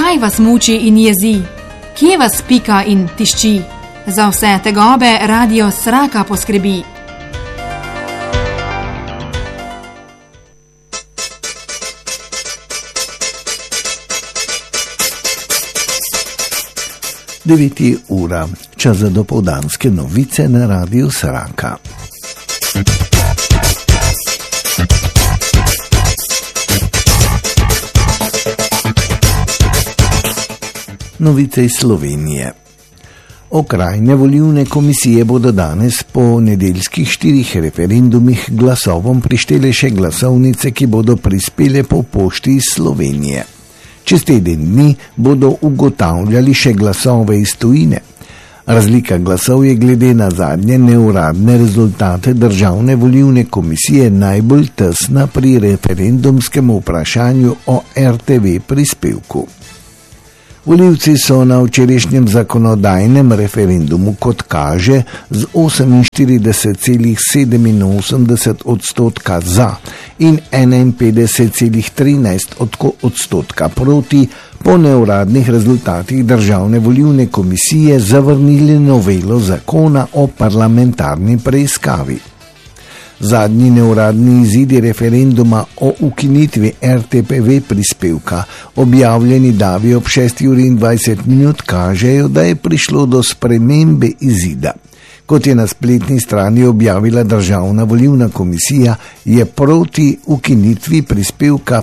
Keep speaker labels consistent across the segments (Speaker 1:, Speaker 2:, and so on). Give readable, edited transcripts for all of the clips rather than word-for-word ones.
Speaker 1: Kaj vas muči in jezi? Kje vas pika in tišči? Za vse tegobe Radio Sraka poskrbi.
Speaker 2: Deveti ura, čas za dopoldanske novice na Radiu Sraka. Novice iz Slovenije. Okrajne volilne komisije bodo danes po nedeljskih 4 referendumih glasovom prištele še glasovnice, ki bodo prispele po pošti iz Slovenije. Čez teden dni bodo ugotavljali še glasove iz tujine. Razlika glasov je glede na zadnje neuradne rezultate Državne volilne komisije najbolj tesna pri referendumskem vprašanju o RTV prispevku. Volivci so na včerajšnjem zakonodajnem referendumu, kot kaže, z 48,87% za in 51,13% proti po neuradnih rezultatih Državne volilne komisije zavrnili novelo zakona o parlamentarni preiskavi. Zadnji neuradni izidi referenduma o ukinitvi RTV prispevka, objavljeni davi ob 6:20, kažejo, da je prišlo do spremembe izida. Kot je na spletni strani objavila Državna volilna komisija, je proti ukinitvi prispevka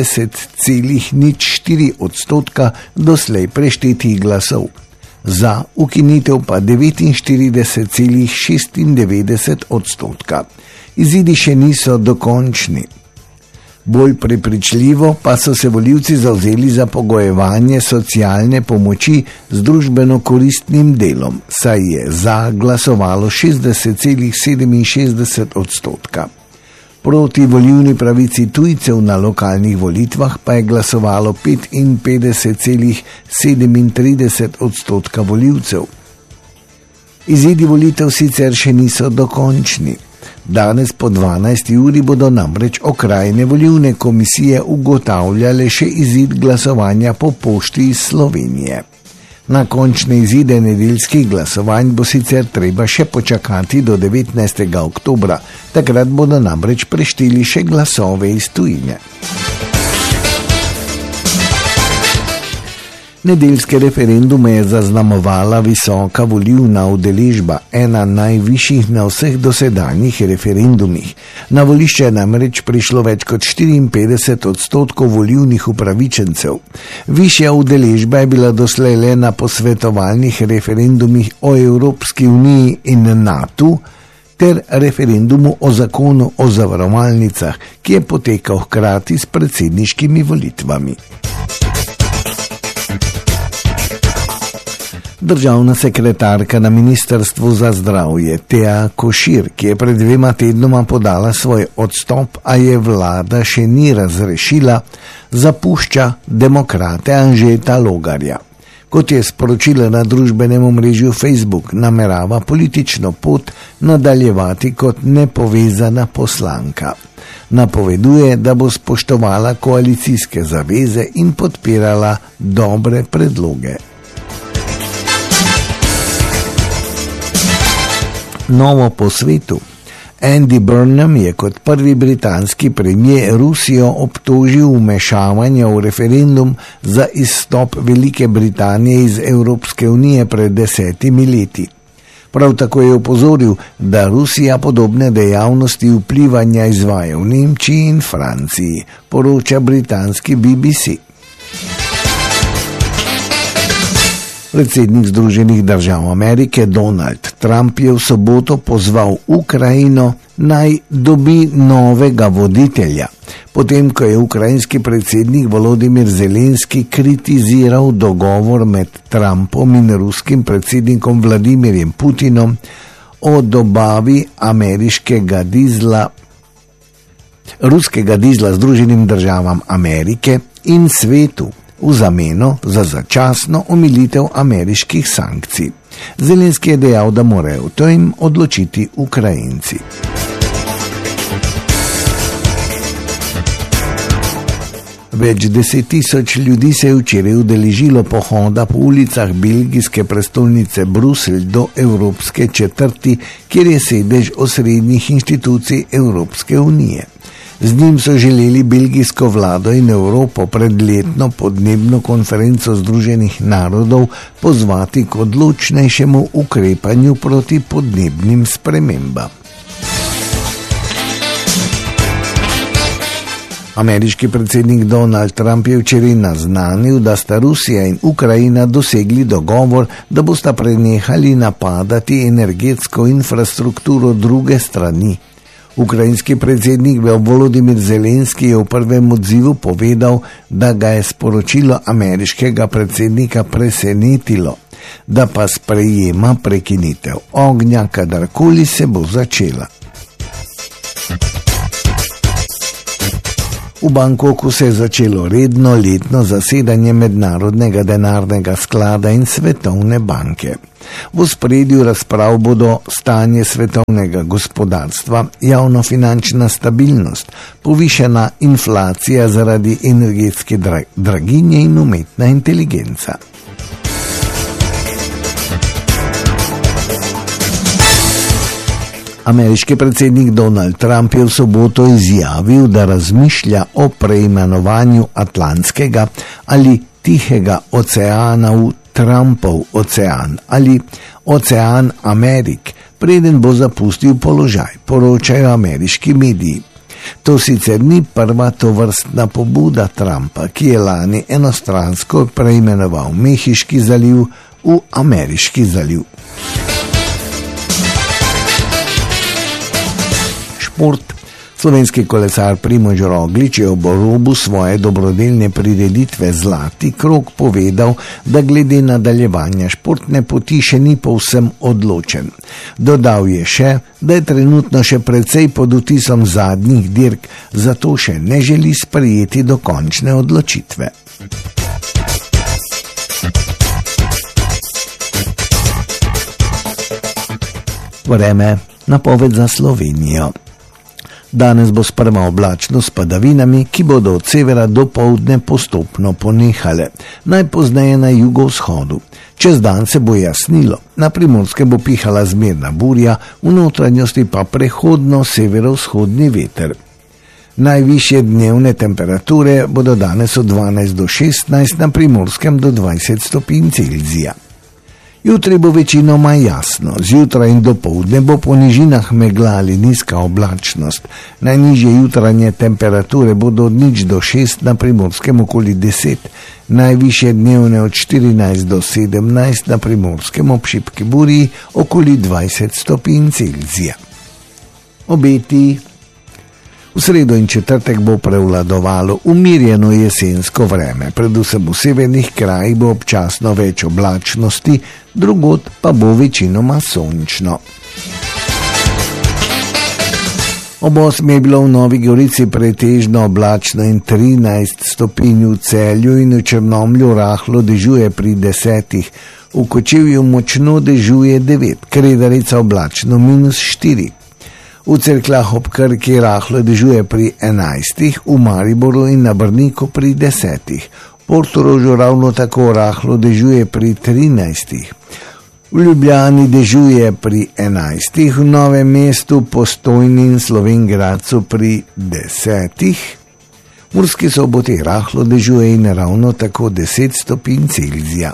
Speaker 2: 50,04% doslej preštetih glasov, za ukinitev pa 49,96%. Izidi še niso dokončni. Bolj prepričljivo pa so se volivci zavzeli za pogojevanje socialne pomoči z družbeno koristnim delom, saj je za glasovalo 60,67%. Proti volilni pravici tujcev na lokalnih volitvah pa je glasovalo 55,37% volivcev. Izidi volitev sicer še niso dokončni. Danes po 12. uri bodo namreč okrajne volilne komisije ugotavljale še izid glasovanja po pošti iz Slovenije. Na končne izide nedeljskih glasovanj bo sicer treba še počakati do 19. oktobra, takrat bodo namreč prešteli še glasove iz tujine. Nedeljske referendume je zaznamovala visoka volilna udeležba, ena najvišjih na vseh dosedanjih referendumih. Na volišče je namreč prišlo več kot 54% volilnih upravičencev. Višja udeležba je bila doslej le na posvetovalnih referendumih o Evropski uniji in NATO ter referendumu o zakonu o zavarovalnicah, ki je potekal hkrati s predsedniškimi volitvami. Državna sekretarka na Ministrstvu za zdravje Tea Košir, ki je pred 2 tednoma podala svoj odstop, a je vlada še ni razrešila, zapušča demokrate Anžeta Logarja. Kot je sporočila na družbenem omrežju Facebook, namerava politično pot nadaljevati kot nepovezana poslanka. Napoveduje, da bo spoštovala koalicijske zaveze in podpirala dobre predloge. Novo po svetu. Andy Burnham je kot prvi britanski premier Rusijo obtožil vmešavanja v referendum za izstop Velike Britanije iz Evropske unije pred 10 leti. Prav tako je opozoril, da Rusija podobne dejavnosti vplivanja izvaja v Nemčiji in Franciji, poroča britanski BBC. Predsednik Združenih držav Amerike Donald Trump je v soboto pozval Ukrajino naj dobi novega voditelja, potem ko je ukrajinski predsednik Volodymyr Zelenski kritiziral dogovor med Trumpom in ruskim predsednikom Vladimirjem Putinom o dobavi ruskega dizla Združenim državam Amerike in svetu v zameno za začasno omilitev ameriških sankcij. Zelenski je dejal, da morajo o tem odločiti Ukrajinci. Več 10.000 ljudi se je včeraj udeležilo pohoda po ulicah belgijske prestolnice Bruselj do Evropske četrti, kjer je sedež osrednjih inštitucij Evropske unije. Z njim so želeli belgijsko vlado in Evropo pred letno podnebno konferenco Združenih narodov pozvati k odločnejšemu ukrepanju proti podnebnim spremembam. Ameriški predsednik Donald Trump je včeraj naznanil, da sta Rusija in Ukrajina dosegli dogovor, da bosta prenehali napadati energetsko infrastrukturo druge strani. Ukrajinski predsednik Volodymyr Zelenski je v prvem odzivu povedal, da ga je sporočilo ameriškega predsednika presenetilo, da pa sprejema prekinitev ognja, kadarkoli se bo začela. V Bangkoku se je začelo redno letno zasedanje Mednarodnega denarnega sklada in Svetovne banke. V ospredju razprav bodo stanje svetovnega gospodarstva, javnofinančna stabilnost, povišana inflacija zaradi energetske draginje in umetna inteligenca. Ameriški predsednik Donald Trump je v soboto izjavil, da razmišlja o preimenovanju Atlantskega ali Tihega oceana v Trumpov ocean ali Ocean Amerik, preden bo zapustil položaj, poročajo ameriški mediji. To sicer ni prva tovrstna pobuda Trumpa, ki je lani enostransko preimenoval Mehiški zaliv v Ameriški zaliv. Šport. Slovenski kolesar Primož Roglič je ob robu svoje dobrodelne prireditve Zlati krog povedal, da glede nadaljevanja športne poti še ni povsem odločen. Dodal je še, da je trenutno še precej pod vtisom zadnjih dirk, zato še ne želi sprejeti dokončne odločitve. Vreme, napoved za Slovenijo. Danes bo sprva oblačno s padavinami, ki bodo od severa do poldne postopno ponehale, najpozneje na jugovzhodu. Čez dan se bo jasnilo, na Primorskem bo pihala zmerna burja, v notranjosti pa prehodno severovzhodni veter. Najvišje dnevne temperature bodo danes od 12 do 16, na Primorskem do 20 stopinj Celzija. Jutri bo večinoma jasno, zjutraj in dopoldne bo po nižinah megla ali nizka oblačnost. Najnižje jutranje temperature bodo od 0 do 6, na Primorskem okoli 10, najvišje dnevne od 14 do 17, na Primorskem ob šibki burji okoli 20 stopinj Celzija. Obeti. V sredo in četrtek bo prevladovalo umirjeno jesensko vreme, predvsem v severnih krajih bo občasno več oblačnosti, drugod pa bo večinoma sončno. Ob 8 je bilo v Novi Gorici pretežno oblačno in 13 stopinj, v Celju in v Črnomlju rahlo dežuje pri 10, v Kočevju močno dežuje 9, Kredarica oblačno -4. V Cerkljah ob Krki rahlo dežuje pri 11, v Mariboru in na Brniku pri 10, v Portorožu ravno tako rahlo dežuje pri 13, v Ljubljani dežuje pri 11, v Novem mestu, Postojni in Slovenj Gradcu pri 10, v Murski Soboti rahlo dežuje in ravno tako 10 stopinj Celzija.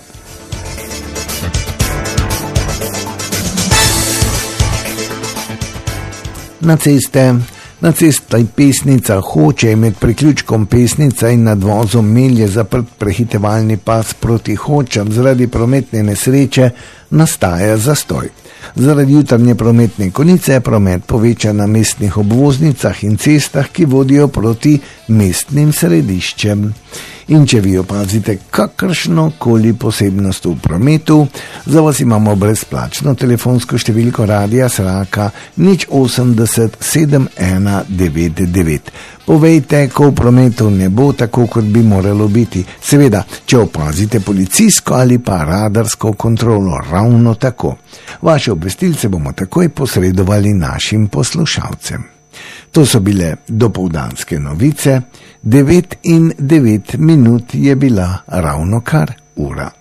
Speaker 2: Na cesti Pesnica Hoče med priključkom Pesnica in nadvozom Melje zaprt prehitevalni pas proti Hočam, zaradi prometne nesreče nastaja zastoj. Zaradi jutranje prometne konice je promet povečan na mestnih obvoznicah in cestah, ki vodijo proti mestnim središčem. In če vi opazite kakršno koli posebnost v prometu, za vas imamo brezplačno telefonsko številko Radia Sraka 080 7199. Povejte, ko v prometu ne bo tako, kot bi moralo biti. Seveda, če opazite policijsko ali pa radarsko kontrolo, ravno tako. Vaše obvestilce bomo takoj posredovali našim poslušalcem. To so bile dopoldanske novice, 9:09 je bila ravnokar ura.